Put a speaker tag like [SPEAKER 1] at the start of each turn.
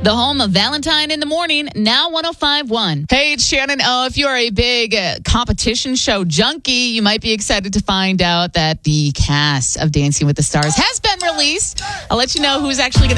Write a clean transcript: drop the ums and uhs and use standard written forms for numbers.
[SPEAKER 1] The home of Valentine in the Morning, now 105.1. Hey, it's Shannon. Oh, if you're a big competition show junkie, you might be excited to find out that the cast of Dancing with the Stars has been released. I'll let you know who's actually going to